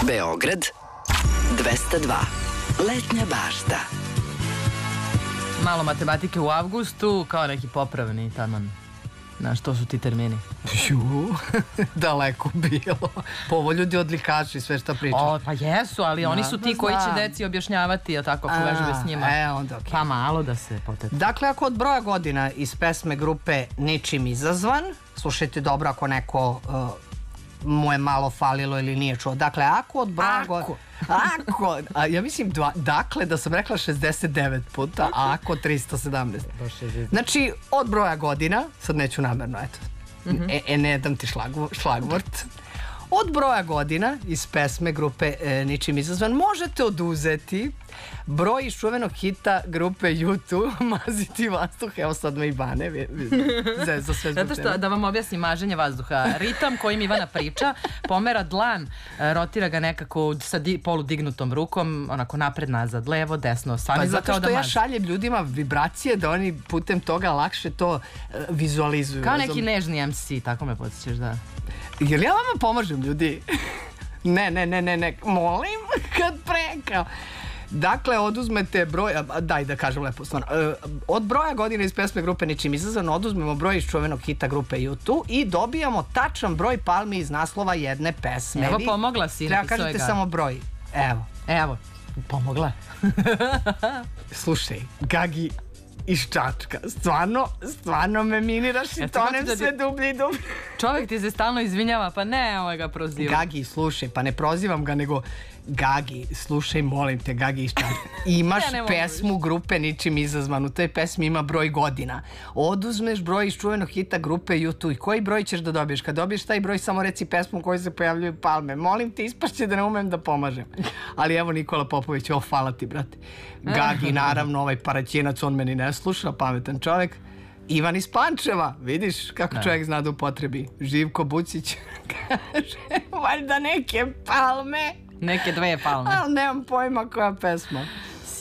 Beograd 202. Letnja bašta. Malo matematike u avgustu, kao neki popravni taman. Znaš, to su ti termini. Daleko bilo. Ovo ljudi odlikači, sve šta pričaš. Pa jesu, ali oni su ti koji će deci objašnjavati, a tako ako vežbe s njima. Onda okej. Pa malo da se potete. Dakle, ako od broja godina iz pesme grupe Ničim izazvan, slušajte dobro ako neko mu je malo falilo ili nije čuo. Dakle, ako od broja godina... Ako, ja mislim, dakle, da sam rekla 69 puta, a ako 317. Znači, od broja godina, sad neću namerno, eto, ne dam ti šlagvort. Od broja godina iz pesme grupe Ničim izazvan možete oduzeti broj iz čuvenog hita grupe U2 Maziti vazduh. Evo sad me Ivane za sve zbog Zato što, da vam objasnim maženje vazduha, ritam kojim Ivana priča, pomera dlan, rotira ga nekako sa poludignutom rukom, onako napred, nazad, levo, desno, stvarno izgleda kao da maže. Zato što ja šaljem ljudima vibracije da oni putem toga lakše to vizualizuju. Kao neki nežni MC, tako me podsjećaš, da. Jel ja vama pomažem, ljudi? Ne, molim, kad prekao. Dakle, oduzmete broj, daj da kažem lepo stvarno, od broja godina iz pesme grupe Ničim izazvan oduzmemo broj iz čuvenog hita grupe U2 i dobijamo tačan broj palmi iz naslova jedne pesme. Evo, pomogla si. Treba kažete samo broj. Evo, pomogla. Slušaj, Gagi iz Čačka, stvarno me miniraš i tonem sve dublje i dublje. Čovjek ti se stalno izvinjava, pa ne, ovaj ga proziva. Gagi, slušaj, pa ne prozivam ga, nego Gagi, slušaj, molim te, Gagi iz Čačka. Imaš pesmu grupe Ničim izazvan, u toj pesmi ima broj godina. Oduzmeš broj iz čuvenog hita grupe U2 i koji broj ćeš da dobiješ? Kad dobiješ taj broj, samo reci pesmu u kojoj se pojavljuju palme. Molim te, ispašće da ne umem da pomažem. Ali evo Nikola Popović, hvala ti, brate. Gagi, naravno, ovaj paraćinac, on meni ne sluša, pametan čovek. Ivan iz Pančeva, vidiš kako čovjek zna da upotrebi. Živko Bucić kaže, valjda neke palme. Neke dve palme. Ali nemam pojma koja pesma.